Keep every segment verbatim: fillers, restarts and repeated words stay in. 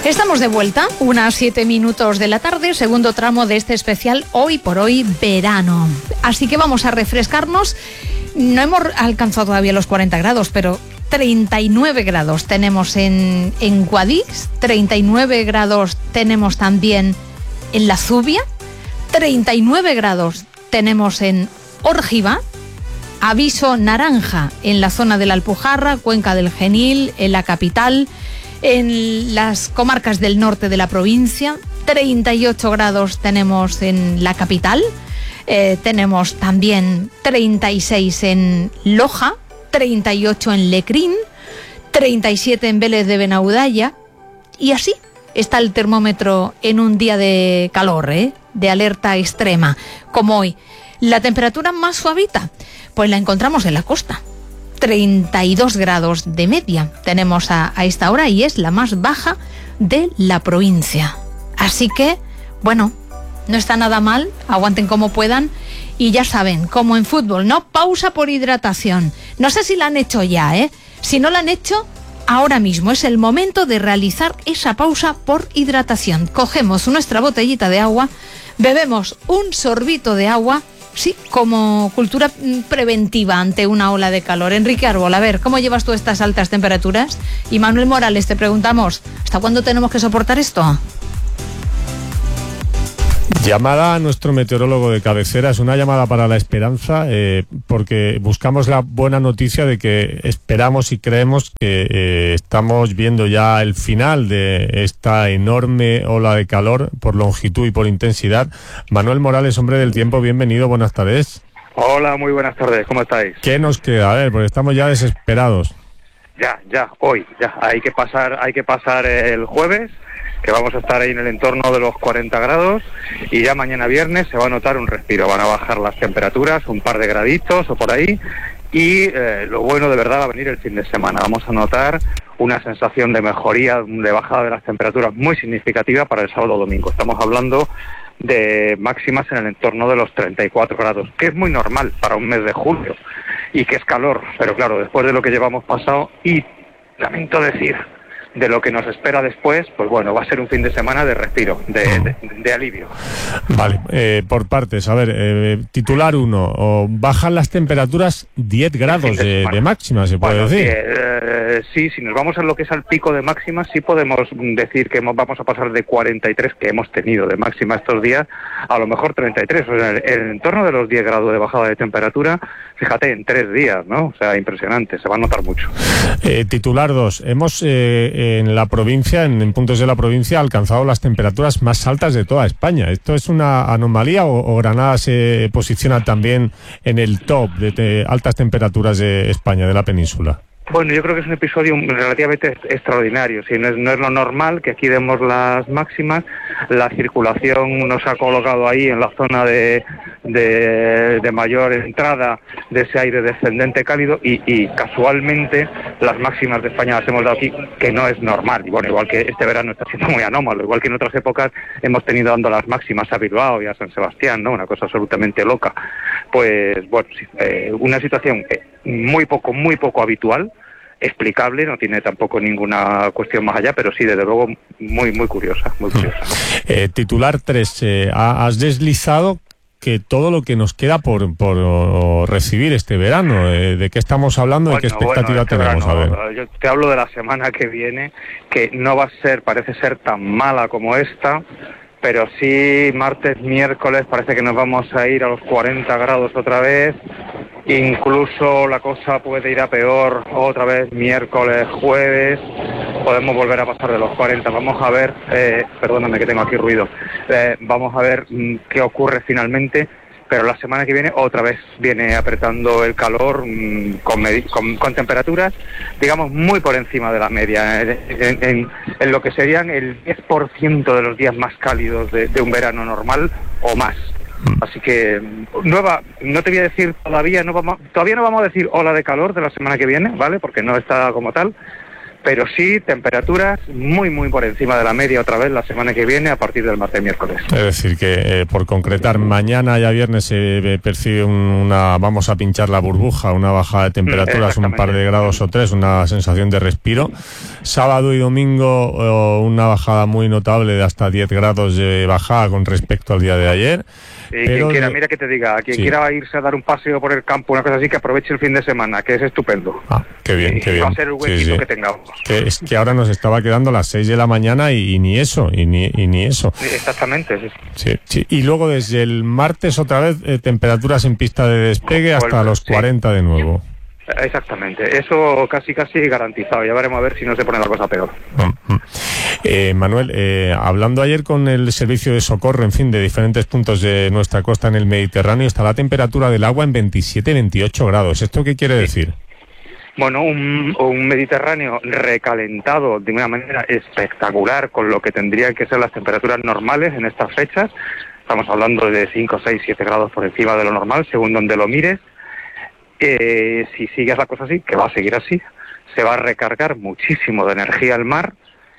Estamos de vuelta, unas siete minutos de la tarde, segundo tramo de este especial Hoy por Hoy Verano. Así que vamos a refrescarnos. No hemos alcanzado todavía los cuarenta grados, pero treinta y nueve grados tenemos en, en Guadix, treinta y nueve grados tenemos también en La Zubia, treinta y nueve grados tenemos en Órgiva, aviso naranja en la zona de la Alpujarra, Cuenca del Genil, en la capital, en las comarcas del norte de la provincia, treinta y ocho grados tenemos en la capital, eh, tenemos también treinta y seis en Loja, treinta y ocho en Lecrín, treinta y siete en Vélez de Benaudalla, y así está el termómetro en un día de calor, ¿eh? de alerta extrema, como hoy. La temperatura más suavita, pues la encontramos en la costa. treinta y dos grados de media tenemos a, a esta hora y es la más baja de la provincia. Así que, bueno, no está nada mal, aguanten como puedan y ya saben, como en fútbol, ¿no? Pausa por hidratación. No sé si la han hecho ya, ¿eh? Si no la han hecho, ahora mismo es el momento de realizar esa pausa por hidratación. Cogemos nuestra botellita de agua, bebemos un sorbito de agua, sí, como cultura preventiva ante una ola de calor. Enrique Árbol, a ver, ¿cómo llevas tú estas altas temperaturas? Y Manuel Morales, te preguntamos, ¿hasta cuándo tenemos que soportar esto? Llamada a nuestro meteorólogo de cabecera, es una llamada para la esperanza, eh, porque buscamos la buena noticia de que esperamos y creemos que eh, estamos viendo ya el final de esta enorme ola de calor por longitud y por intensidad. Manuel Morales, hombre del tiempo, bienvenido, buenas tardes. Hola, muy buenas tardes, ¿cómo estáis? ¿Qué nos queda? A ver, porque estamos ya desesperados. Ya, ya, hoy, ya, hay que pasar, hay que pasar el jueves, que vamos a estar ahí en el entorno de los cuarenta grados, y ya mañana viernes se va a notar un respiro, van a bajar las temperaturas un par de graditos o por ahí, y eh, lo bueno de verdad va a venir el fin de semana. Vamos a notar una sensación de mejoría, de bajada de las temperaturas muy significativa para el sábado domingo. Estamos hablando de máximas en el entorno de los treinta y cuatro grados, que es muy normal para un mes de julio, y que es calor, pero claro, después de lo que llevamos pasado, y lamento decir, de lo que nos espera después, pues bueno, va a ser un fin de semana de respiro, de, de, de alivio. Vale, eh, por partes, a ver, eh, titular uno, o bajan las temperaturas diez grados de, de, de máxima, se puede bueno, decir. Eh, sí, si nos vamos a lo que es al pico de máxima, sí podemos decir que vamos a pasar de cuarenta y tres que hemos tenido de máxima estos días, a lo mejor treinta y tres, o sea, en el, en el entorno de los diez grados de bajada de temperatura, fíjate, en tres días, ¿no? O sea, impresionante, se va a notar mucho. Eh, titular dos, hemos... Eh, en la provincia, en, en puntos de la provincia, ha alcanzado las temperaturas más altas de toda España. ¿Esto es una anomalía o, o Granada se posiciona también en el top de te, altas temperaturas de España, de la península? Bueno, yo creo que es un episodio relativamente extraordinario. Sí, no es, no es lo normal que aquí demos las máximas. La circulación nos ha colocado ahí en la zona de, de, de mayor entrada de ese aire descendente cálido y, y casualmente las máximas de España las hemos dado aquí, que no es normal. Y bueno, igual que este verano está siendo muy anómalo, igual que en otras épocas hemos tenido dando las máximas a Bilbao y a San Sebastián, ¿no? Una cosa absolutamente loca. Pues bueno, sí, eh, una situación muy poco, muy poco habitual, explicable, no tiene tampoco ninguna cuestión más allá, pero sí, desde luego, muy, muy curiosa, muy curiosa. Eh, titular tres, eh, has deslizado que todo lo que nos queda por, por recibir este verano, eh, ¿de qué estamos hablando? Bueno, ¿De qué expectativa bueno, este tenemos? Verano, a ver. Yo te hablo de la semana que viene, que no va a ser, parece ser tan mala como esta, pero sí, martes, miércoles, parece que nos vamos a ir a los cuarenta grados otra vez. Incluso la cosa puede ir a peor otra vez miércoles, jueves, podemos volver a pasar de los cuarenta. Vamos a ver, eh, perdóname que tengo aquí ruido, eh, vamos a ver mmm, qué ocurre finalmente, pero la semana que viene otra vez viene apretando el calor mmm, con, con, con temperaturas, digamos, muy por encima de la media, en, en, en lo que serían el diez por ciento de los días más cálidos de, de un verano normal o más. Así que nueva, no te voy a decir todavía, no vamos, todavía no vamos a decir ola de calor de la semana que viene, ¿vale? Porque no está como tal, pero sí temperaturas muy, muy por encima de la media otra vez la semana que viene a partir del martes y miércoles. Es decir, que eh, por concretar, mañana ya viernes se eh, percibe un, una, vamos a pinchar la burbuja, una bajada de temperaturas, un par de grados o tres, una sensación de respiro. Sábado y domingo eh, una bajada muy notable de hasta diez grados de bajada con respecto al día de ayer. Y pero, quien quiera, mira que te diga, quien sí. quiera irse a dar un paseo por el campo, una cosa así, que aproveche el fin de semana, que es estupendo. Ah, qué bien, y qué bien. Va a ser el huequito sí, sí. que tengamos. Que es que ahora nos estaba quedando las seis de la mañana y, y ni eso, y ni, y ni eso. Sí, exactamente. Sí. Sí, sí. Y luego desde el martes otra vez eh, temperaturas en pista de despegue hasta Vuelve, los cuarenta sí. de nuevo. Exactamente, eso casi casi garantizado. Ya veremos a ver si no se pone la cosa peor. Uh-huh. eh, Manuel, eh, hablando ayer con el servicio de socorro, en fin, de diferentes puntos de nuestra costa en el Mediterráneo, está la temperatura del agua en veintisiete, veintiocho grados. ¿Esto qué quiere decir? Bueno, un, un Mediterráneo recalentado de una manera espectacular con lo que tendrían que ser las temperaturas normales en estas fechas. Estamos hablando de cinco, seis, siete grados por encima de lo normal, según donde lo mires. Eh, si sigues la cosa así, que va a seguir así, se va a recargar muchísimo de energía el mar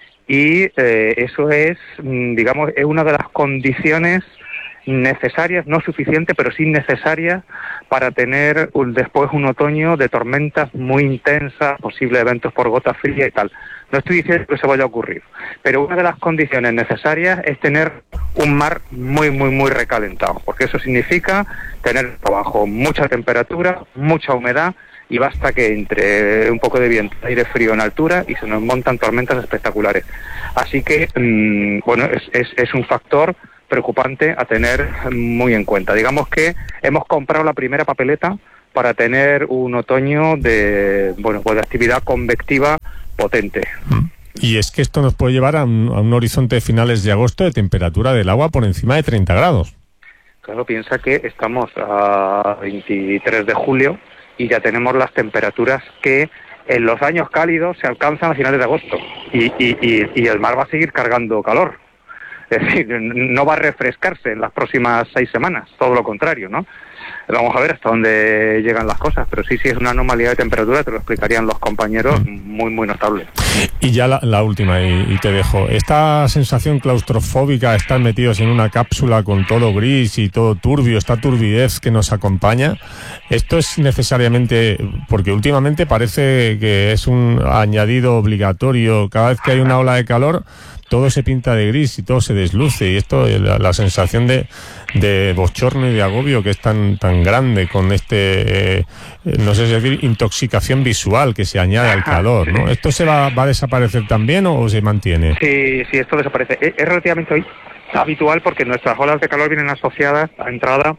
y eh, eso es, digamos, es una de las condiciones necesarias, no suficiente, pero sí necesarias para tener un, después un otoño de tormentas muy intensas, posibles eventos por gota fría y tal. No estoy diciendo que eso vaya a ocurrir, pero una de las condiciones necesarias es tener un mar muy, muy, muy recalentado, porque eso significa tener abajo mucha temperatura, mucha humedad, y basta que entre un poco de viento, aire frío en altura y se nos montan tormentas espectaculares. Así que, mmm, bueno, es, es, es un factor preocupante a tener muy en cuenta. Digamos que hemos comprado la primera papeleta para tener un otoño de, bueno, pues de actividad convectiva potente. Y es que esto nos puede llevar a un, a un horizonte de finales de agosto de temperatura del agua por encima de treinta grados. Claro, piensa que estamos a veintitrés de julio y ya tenemos las temperaturas que en los años cálidos se alcanzan a finales de agosto y, y, y, y el mar va a seguir cargando calor. Es decir, no va a refrescarse en las próximas seis semanas, todo lo contrario, ¿no? Vamos a ver hasta dónde llegan las cosas, pero sí, sí es una anomalía de temperatura, te lo explicarían los compañeros, muy, muy notable. Y ya la, la última, y, y te dejo. Esta sensación claustrofóbica, estar metidos en una cápsula con todo gris y todo turbio, esta turbidez que nos acompaña, esto es necesariamente, porque últimamente parece que es un añadido obligatorio, cada vez que hay una ola de calor, todo se pinta de gris y todo se desluce, y esto, la, la sensación de, de bochorno y de agobio que es tan, tan grande con este, eh, no sé si decir, intoxicación visual que se añade al calor, ¿no? ¿Esto se va, va a desaparecer también o se mantiene? Sí, sí, esto desaparece. Es, es relativamente habitual porque nuestras olas de calor vienen asociadas a entrada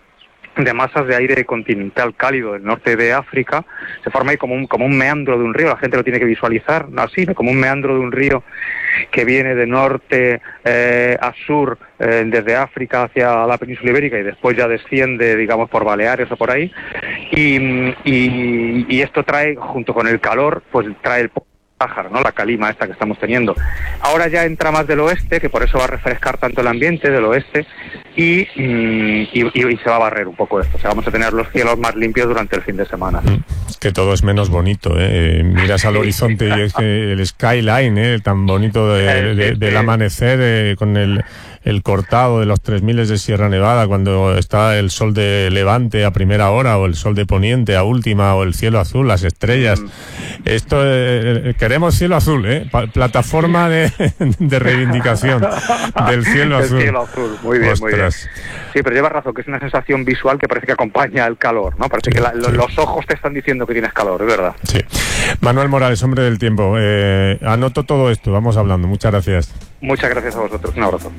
de masas de aire continental cálido del norte de África. Se forma ahí como un, como un meandro de un río, la gente lo tiene que visualizar así, ¿no? Como un meandro de un río que viene de norte eh, a sur, eh, desde África hacia la península ibérica y después ya desciende, digamos, por Baleares o por ahí, y, y, y esto trae, junto con el calor, pues trae el pájaro, ¿no? La calima esta que estamos teniendo. Ahora ya entra más del oeste, que por eso va a refrescar tanto el ambiente del oeste, y, y, y, y se va a barrer un poco esto. O sea, vamos a tener los cielos más limpios durante el fin de semana. Es que todo es menos bonito, ¿eh? Miras al horizonte y es que el skyline, ¿eh? Tan bonito de, de, del amanecer, eh, con el el cortado de los tres miles de Sierra Nevada, cuando está el sol de levante a primera hora o el sol de poniente a última, o el cielo azul, las estrellas. Mm. Esto, eh, queremos cielo azul, ¿eh? Pa- plataforma de, de reivindicación del cielo azul. El cielo azul, muy bien, Ostras. muy bien. Sí, pero llevas razón, que es una sensación visual que parece que acompaña el calor, ¿no? Parece sí, que la, sí. los ojos te están diciendo que tienes calor, es verdad. Sí. Manuel Morales, hombre del tiempo, eh, anoto todo esto, vamos hablando. Muchas gracias. Muchas gracias a vosotros, un abrazo.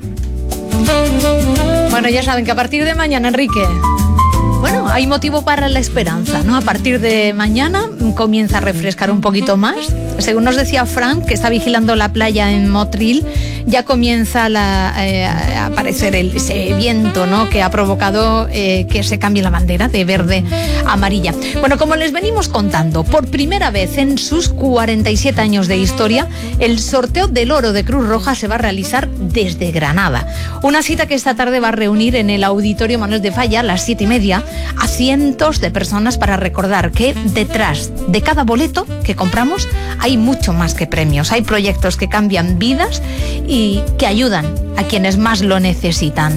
Bueno, ya saben que a partir de mañana, Enrique, bueno, hay motivo para la esperanza, ¿no? A partir de mañana comienza a refrescar un poquito más. Según nos decía Frank, que está vigilando la playa en Motril, ya comienza la, eh, a aparecer el, ese viento, ¿no?, que ha provocado eh, que se cambie la bandera de verde a amarilla. Bueno, como les venimos contando, por primera vez en sus cuarenta y siete años de historia, el sorteo del oro de Cruz Roja se va a realizar desde Granada. Una cita que esta tarde va a reunir en el Auditorio Manuel de Falla a las siete y media a cientos de personas para recordar que detrás de cada boleto que compramos hay mucho más que premios. Hay proyectos que cambian vidas y que ayudan a quienes más lo necesitan.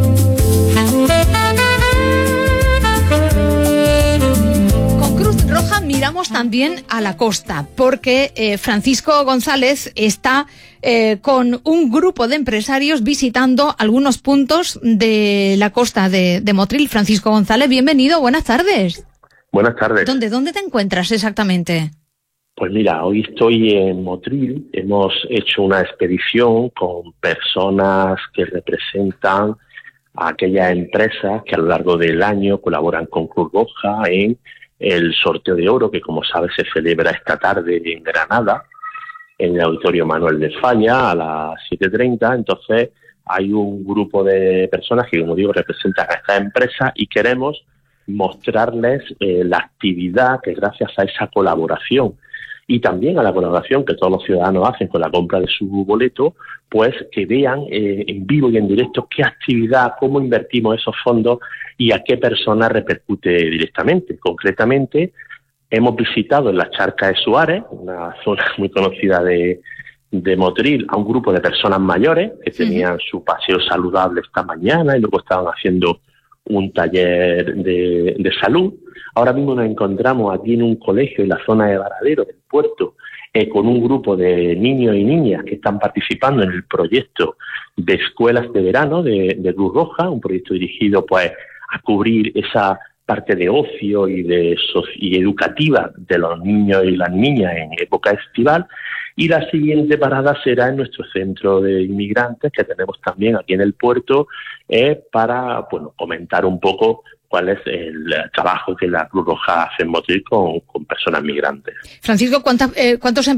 Con Cruz Roja miramos también a la costa, porque eh, Francisco González está eh, con un grupo de empresarios visitando algunos puntos de la costa de, de Motril. Francisco González, bienvenido, buenas tardes. Buenas tardes. ¿Dónde, dónde te encuentras exactamente? Pues mira, hoy estoy en Motril. Hemos hecho una expedición con personas que representan a aquellas empresas que a lo largo del año colaboran con Cruz Roja en el sorteo de oro, que como sabes se celebra esta tarde en Granada, en el Auditorio Manuel de Falla a las siete y treinta. Entonces hay un grupo de personas que, como digo, representan a estas empresas y queremos mostrarles eh, la actividad que gracias a esa colaboración y también a la colaboración que todos los ciudadanos hacen con la compra de su boleto, pues que vean eh, en vivo y en directo qué actividad, cómo invertimos esos fondos y a qué persona repercute directamente. Concretamente, hemos visitado en la Charca de Suárez, una zona muy conocida de, de Motril, a un grupo de personas mayores que tenían su paseo saludable esta mañana y luego estaban haciendo un taller de, de salud. Ahora mismo nos encontramos aquí en un colegio en la zona de Varadero, del puerto, eh, con un grupo de niños y niñas que están participando en el proyecto de escuelas de verano de, de Cruz Roja, un proyecto dirigido pues a cubrir esa parte de ocio y de y educativa de los niños y las niñas en época estival. Y la siguiente parada será en nuestro centro de inmigrantes que tenemos también aquí en el puerto, eh, para bueno comentar un poco cuál es el trabajo que la Cruz Roja hace en Motril con, con personas migrantes. Francisco, ¿cuántas, eh, ¿cuántos